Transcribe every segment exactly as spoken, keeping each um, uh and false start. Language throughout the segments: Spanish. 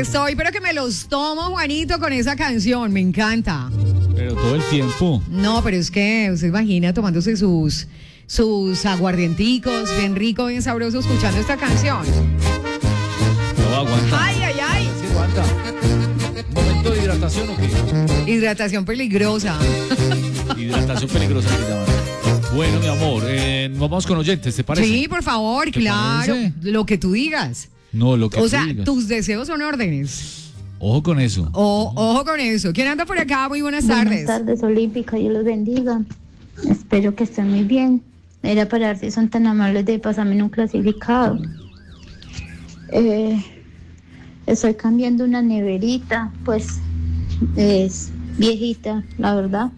Estoy, pero que me los tomo, Juanito, con esa canción. Me encanta. Pero todo el tiempo. No, pero es que usted imagina tomándose sus, sus aguardienticos, bien rico, bien sabroso, escuchando esta canción. No aguanta. Ay, ay, ay. Sí, aguanta. ¿Un momento de hidratación o qué? Hidratación peligrosa. Hidratación peligrosa que llaman. Bueno, mi amor, eh, nos vamos con oyentes, ¿te parece? Sí, por favor, ¿Te claro. parece? Lo que tú digas. No, lo que O tú sea, digas. tus deseos son órdenes. Ojo con eso. O, ojo con eso. ¿Quién anda por acá? Muy buenas tardes. Buenas tardes, Olímpica, Dios los bendiga. Espero que estén muy bien. Era para ver si son tan amables de pasarme un clasificado. Eh, estoy cambiando una neverita, pues es viejita, la verdad.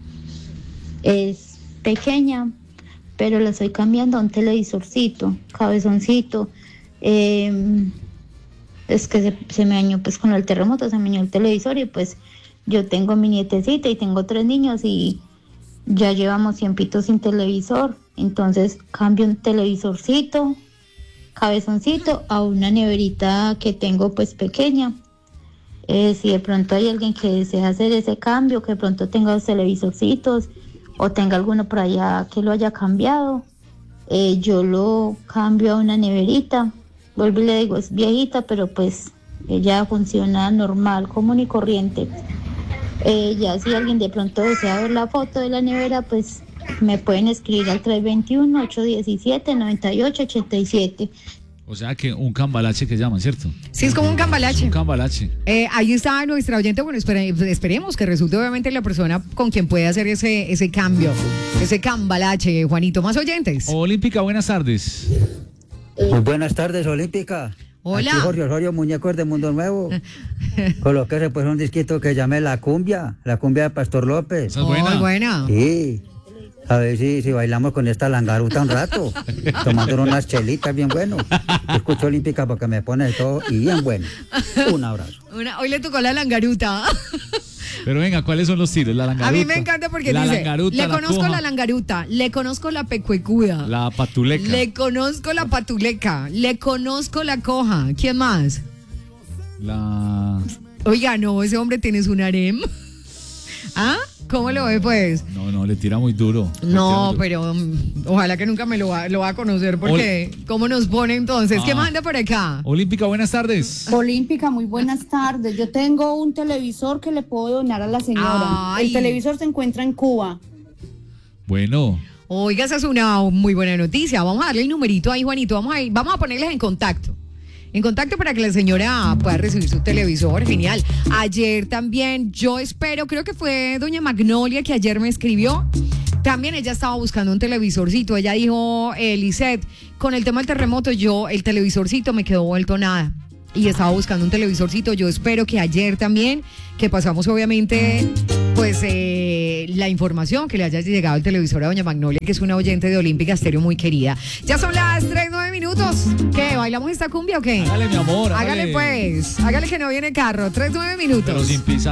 Es pequeña, pero la estoy cambiando a un televisorcito, cabezoncito. Eh, es que se, se me dañó pues con el terremoto, se me dañó el televisor y pues yo tengo mi nietecita y tengo tres niños y ya llevamos tiempito sin televisor, entonces cambio un televisorcito, cabezoncito a una neverita que tengo pues pequeña. Eh, si de pronto hay alguien que desea hacer ese cambio, que de pronto tenga los televisorcitos o tenga alguno por allá que lo haya cambiado, eh, yo lo cambio a una neverita. Vuelvo y le digo, es viejita, pero pues ella funciona normal, común y corriente. Eh, ya si alguien de pronto desea ver la foto de la nevera, pues me pueden escribir al tres dos uno, ocho uno siete, nueve ocho ocho siete. O sea que un cambalache que llaman, ¿cierto? Sí, es como un cambalache. Un cambalache. Eh, ahí está nuestra oyente. Bueno, espere- esperemos que resulte obviamente la persona con quien puede hacer ese, ese cambio, ese cambalache, Juanito. ¿Más oyentes? Olímpica, buenas tardes. Muy buenas tardes, Olímpica. Hola. Aquí Jorge Osorio, muñecos de Mundo Nuevo. Coloqué pues un disquito que llamé La Cumbia, la cumbia de Pastor López. Esa es buena. Muy buena. Sí. A ver si, si bailamos con esta langaruta un rato, tomando unas chelitas bien bueno. Escucho Olímpica porque me pone de todo y bien bueno. Un abrazo. Una- hoy le tocó la langaruta. Pero venga, ¿cuáles son los tiros? La langaruta. A mí me encanta porque la dice, langaruta, le la conozco coja, la langaruta, le conozco la pecuecuda, la patuleca. le conozco la patuleca, le conozco la coja. ¿Quién más? La... Oiga, no, ese hombre tienes un harem. ¿Ah? ¿Cómo lo ve, pues? No, no, le tira muy duro. Le tira No, muy duro. pero um, ojalá que nunca me lo va, lo va a conocer porque ¿cómo nos pone entonces? ¿Qué Ah. manda por acá? Olímpica, buenas tardes. Olímpica, muy buenas tardes. Yo tengo un televisor que le puedo donar a la señora. Ay. El televisor se encuentra en Cuba. Bueno, Oiga, esa es una muy buena noticia. Vamos a darle el numerito ahí, Juanito. Vamos a, ir- vamos a ponerles en contacto. En contacto para que la señora pueda recibir su televisor. Genial. Ayer también, yo espero, creo que fue doña Magnolia que ayer me escribió. También ella estaba buscando un televisorcito. Ella dijo, eh, Lisette, con el tema del terremoto, yo, el televisorcito me quedó vuelto nada. Y estaba buscando un televisorcito. Yo espero que ayer también, que pasamos obviamente, pues eh, la información que le haya llegado el televisor a doña Magnolia, que es una oyente de Olímpica Estéreo muy querida. Ya son las tres, nueve minutos. ¿Qué? ¿Bailamos esta cumbia o qué? hágale, mi amor. Hágale pues, hágale que no viene carro. Tres, nueve minutos. Pero sin pisar.